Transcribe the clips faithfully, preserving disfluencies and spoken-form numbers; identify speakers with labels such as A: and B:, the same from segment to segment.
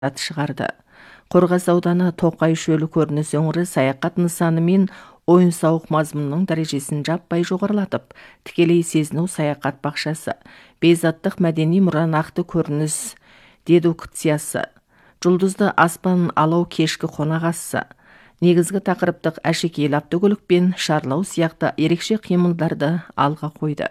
A: шығарды. Қорғас ауданы Тоқай шөлі көрініс өңірі саяхат нысаны мен ойын-сауық мазмұнының дәрежесін жаппай жоғарылатып, тікелей сезіну саяхат бақшасы, бейзаттық мәдени мұра нақты көрініс дедукциясы, жұлдызды аспан алау кешкі қонақасы, негізгі тақырыптық әшекейлі автокөлік пен шарлау сияқты ерекше қимылдарды алға қойды.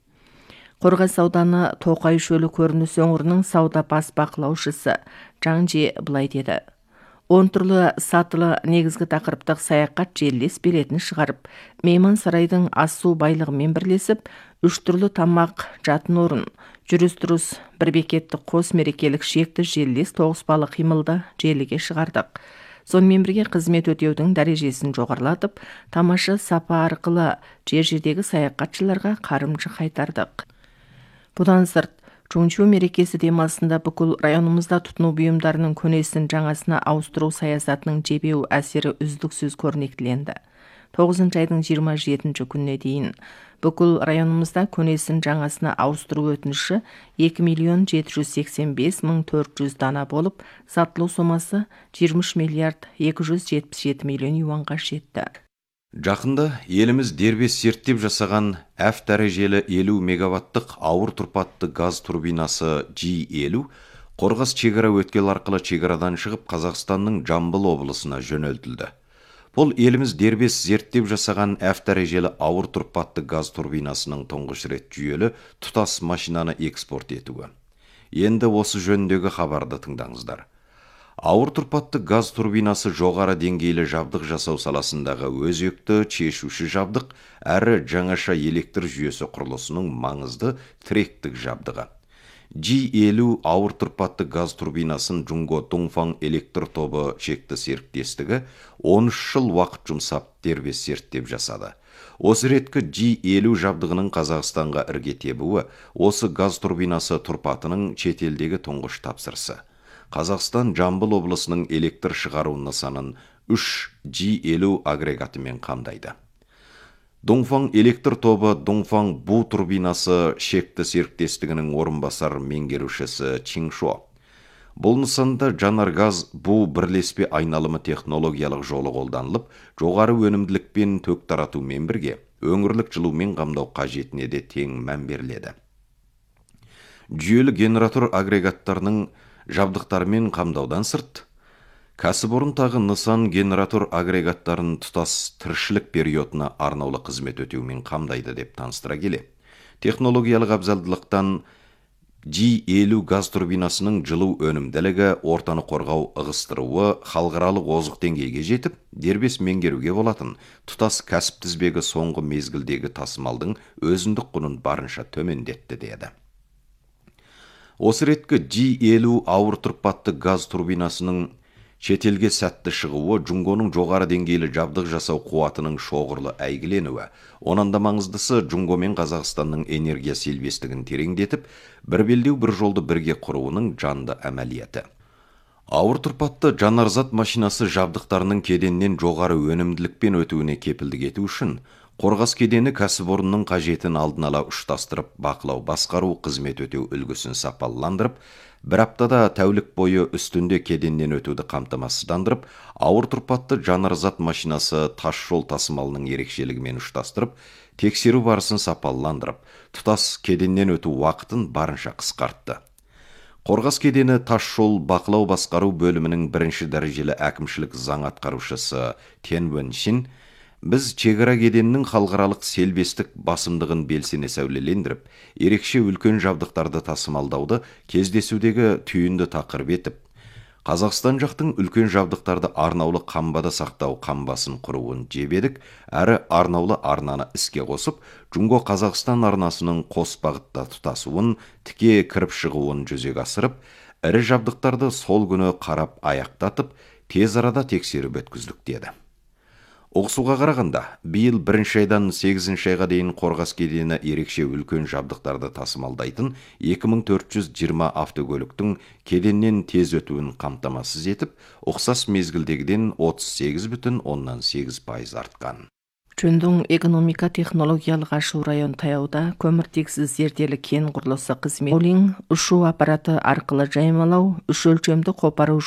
A: Қорғас ауданы Тоқай шөлі көрініс өңірінің сауда бас бақылаушысы Жаңже былай деді. Он түрлі сатылы негізгі тақырыптық саяхат желілес билетін шығарып, мейман сарайдың ас-су байлығымен бірлесіп, үш түрлі тамақ, жатын орын, жүріс-тұрыс, бір бекетті қос мерекелік шекті желілес тоғыспалы қимылды желіге шығардық. Сонымен бірге қызмет өтеудің дәрежесін жоғарылатып, тамаша сапа арқылы жер-жердегі саяхатшыларға қарымжы қайтардық. Бұдан сырт, Чунчу мерекесі демалысында бүкіл районымызда тұтыну бұйымдарының көнесін жаңасына ауыстыру саясатының жебеу әсері үздіксіз көрнектіленді. тоғызыншы айдың жиырма жетінші күніне дейін бүкіл районымызда көнесін жаңасына ауыстыру өтініші екі миллион жеті жүз сексен бес мың төрт жүз дана болып, сатылу сомасы жиырма үш миллиард екі жүз жетпіс жеті миллион юанға жетті.
B: Жақында еліміз дербес зерттеп жасаған F дәрежелі елу мегаваттық ауыр тұрпатты газ турбинасы G елу Қорғас шекара өткел арқылы шекарадан шығып Қазақстанның Жамбыл облысына жөнелтілді. Бұл еліміз дербес зерттеп жасаған F дәрежелі ауыр тұрпатты газ турбинасының тұңғыш рет жүйелі тұтас машинаны экспорт етуі. Енді осы жөніндегі хабарды тыңдаңыздар. Ауыр тұрпатты газ турбинасы жоғары деңгейлі жабдық жасау саласындағы өзекті шешуші жабдық әрі жаңаша электр жүйесі құрылысының маңызды тіректік жабдығы. G елу ауыр тұрпатты газ турбинасын Джунго Дунфан электр тобы шекті серіктестігі он үш жыл уақыт жұмсап дербес зерттеп жасады. Осы реткі G елу жабдығының Қазақстанға ірге тебуі осы газ турбинасы тұрпатының шетелдегі тұңғыш тапсырысы. Қазақстан Жамбыл облысының электр шығару нысанын үш G елу агрегатымен қамдайды. Дунфан электр тобы Дунфан бу турбинасы шекті серіктестігінің орынбасар меңгерушісі Чиншо. Бұл нысанда жанаргаз бу бірлеспе айналымы технологиялық жолы қолданылып, жоғары өнімділікпен төк таратумен бірге өңірлік жылумен қамдау қажетіне де тең мән беріледі. Жүйелі генератор агрегаттарының жабдықтармен қамдаудан сырт, кәсіпорын тағы нысан генератор агрегаттарын тұтас тіршілік периодына арнаулы қызмет өтеумен қамдайды деп таныстыра келе. Технологиялық абзалдылықтан G елу газ турбинасының жылу өнімділігі, ортаны қорғау ығыстыруы халықаралық озық деңгейге жетіп, дербес меңгеруге болатын тұтас кәсіп тізбегі соңғы мезгілдегі тасымалдың өзіндік құнын барынша төмендетті деді. Осы реткі G елу ауыр тұрпатты газ турбинасының шетелге сәтті шығуы Джунгоның жоғары деңгейлі жабдық жасау қуатының шоғырлы әйгіленуі. Онан да маңыздысы Джунго мен Қазақстанның энергия селбестігін тереңдетіп, бір белдеу бір жолды бірге құруының жанды әмәлияты. Ауыр тұрпатты жанарзат машинасы жабдықтарының кеденнен жоғары өнімділікпен өтуіне кепілдік ету үшін Қорғас кедені кәсіпорынның қажетін алдын ала ұштастырып, бақылау басқару қызмет өтеу үлгісін сапаландырып, бір аптада тәулік бойы үстінде кеденнен өтуді қамтамасыздандырып, ауыр тұрпатты жанарзат машинасы тас жол тасымалының ерекшелігімен ұштастырып, тексеру барысын сапаландырып, тұтас кеденнен өту уақытын барынша қысқартты. Қорғас кедені тас жол бақылау басқару бөлімінің бірінші дәрежелі әкімшілік заң атқарушысы Тен Вэншин біз шекара кеденінің халықаралық селбестік басымдығын белсене сәулелендіріп, ерекше үлкен жабдықтарды тасымалдауды кездесудегі түйінді тақырып етіп, Қазақстан жақтың үлкен жабдықтарды арнаулы қамбада сақтау қамбасын құруын жебедік, әрі арнаулы арнаны іске қосып, Джунго Қазақстан арнасының қос бағытта тұтасуын, тіке кіріп шығуын жүзеге асырып, ірі жабдықтарды сол күні қарап аяқтатып, тез арада тексеріп өткіздік деді. Оқсуға қарағанда, биыл бірінші айдан сегізінші айға дейін Қорғас кедені ерекше үлкен жабдықтарды тасымалдайтын екі мың төрт жүз жиырма автокөліктің кеденнен тез өтуін қамтамасыз етіп, ұқсас мезгілдегіден отыз сегіз бүтін оннан сегіз пайыз артқан.
A: Чөндүң экономика технологиялык ашуу район таяуда көмүртексиз зерделі кен курулуусу кызмет Олин ұшу аппараты аркылы жаймалау, үч өлчөмдү копаруу